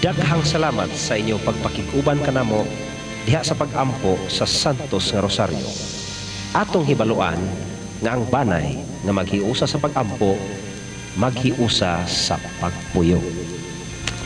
Daghang salamat sa inyong pagpakig-uban kanamo diha sa pag-ampo sa Santos nga Rosaryo. Atong hibaluan nga ang banay nga maghiusa sa pag-ampo, maghiusa sa pagpuyo.